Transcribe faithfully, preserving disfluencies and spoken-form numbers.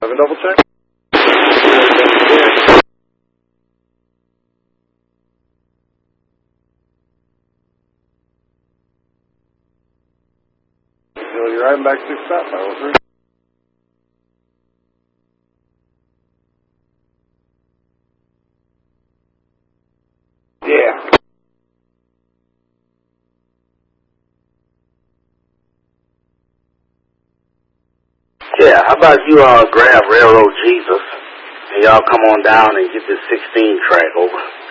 Have a double check. You're riding back six stop, five oh three. Yeah. Yeah, how about you uh, grab Railroad Jesus and y'all come on down and get this sixteen track over?